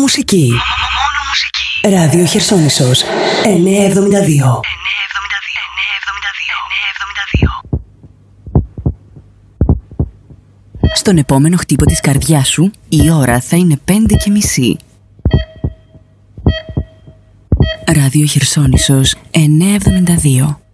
μουσική. Ράδιο Χερσόνησος 972. Στον επόμενο χτύπο της καρδιάς σου η ώρα θα είναι 5:30. Ράδιο Χερσόνησος 972.